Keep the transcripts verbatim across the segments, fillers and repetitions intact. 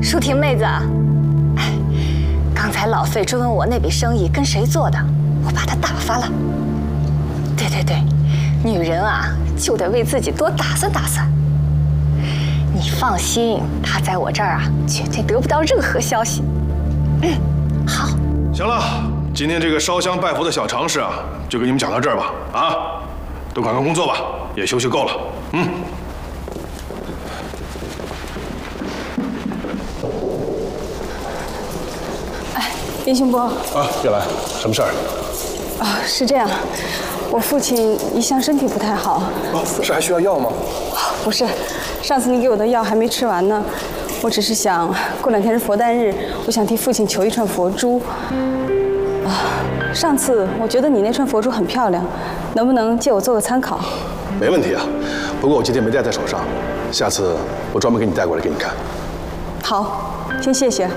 舒婷妹子，哎，刚才老费追问我那笔生意跟谁做的，我把他打发了。对对对，女人啊就得为自己多打算打算。你放心，他在我这儿啊绝对得不到任何消息。嗯，好。 行了，今天这个烧香拜佛的小常识啊，就给你们讲到这儿吧。啊，都赶快工作吧，也休息够了。嗯。 林兴波啊，月兰，什么事儿？ 啊，是这样，我父亲一向身体不太好。 哦，是还需要药吗？ 不是，上次你给我的药还没吃完呢。我只是想过两天是佛诞日，我想替父亲求一串佛珠。啊，上次我觉得你那串佛珠很漂亮，能不能借我做个参考？ 没问题啊，不过我今天没戴在手上，下次我专门给你带过来给你看。 好，先谢谢。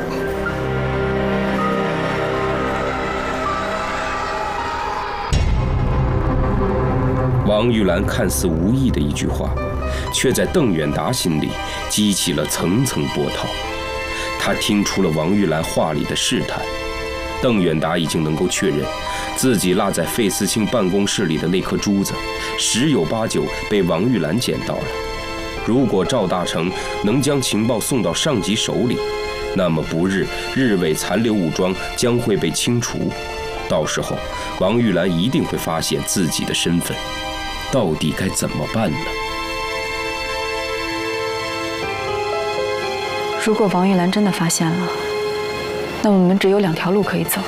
王玉兰看似无意的一句话，却在邓远达心里激起了层层波涛。他听出了王玉兰话里的试探。邓远达已经能够确认，自己落在费思清办公室里的那颗珠子，十有八九被王玉兰捡到了。如果赵大成能将情报送到上级手里，那么不日日伪残留武装将会被清除。到时候，王玉兰一定会发现自己的身份。 到底该怎么办呢？ 如果王玉兰真的发现了，那我们只有两条路可以走。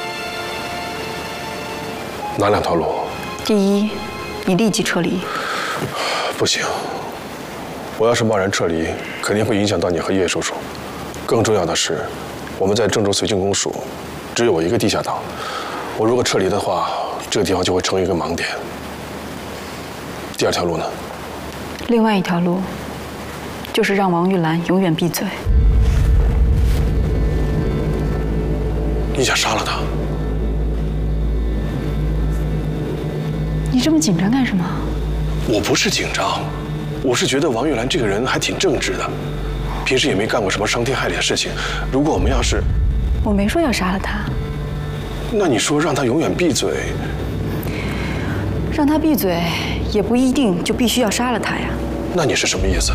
哪两条路？ 第一，你立即撤离。 不行，我要是贸然撤离，肯定会影响到你和叶叔叔。更重要的是，我们在郑州绥靖公署只有我一个地下党，我如果撤离的话，这个地方就会成为一个盲点。 第二条路呢？ 另外一条路，就是让王玉兰永远闭嘴。 你想杀了他？ 你这么紧张干什么？ 我不是紧张，我是觉得王玉兰这个人还挺正直的，平时也没干过什么伤天害理的事情。如果我们要是…… 我没说要杀了他。 那你说让他永远闭嘴？ 让他闭嘴，也不一定就必须要杀了他呀。 那你是什么意思？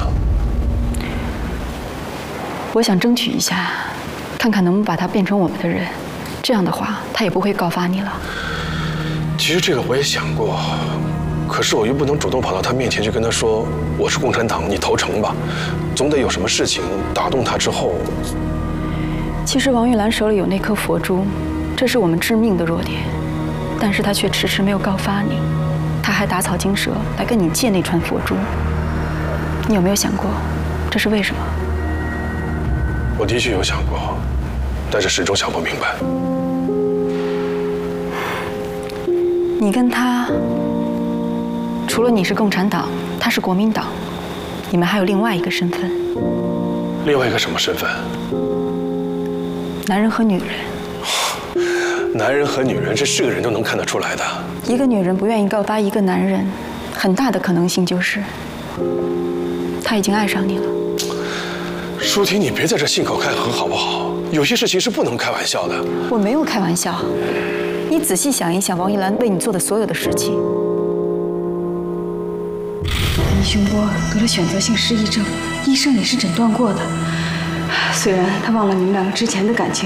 我想争取一下，看看能不能把他变成我们的人。这样的话，他也不会告发你了。 其实这个我也想过，可是我又不能主动跑到他面前去跟他说我是共产党，你投诚吧。总得有什么事情打动他之后。 其实王玉兰手里有那颗佛珠，这是我们致命的弱点，但是他却迟迟没有告发你。 他还打草惊蛇来跟你借那串佛珠，你有没有想过，这是为什么？ 我的确有想过，但是始终想不明白。 你跟他，除了你是共产党，他是国民党，你们还有另外一个身份。 另外一个什么身份？ 男人和女人。 男人和女人，这是个人都能看得出来的。 一个女人不愿意告发一个男人，很大的可能性就是，他已经爱上你了。 舒婷，你别在这信口开河好不好？有些事情是不能开玩笑的。 我没有开玩笑，你仔细想一想，王玉兰为你做的所有的事情。林雄波得了选择性失忆症，医生也是诊断过的。虽然他忘了你们两个之前的感情。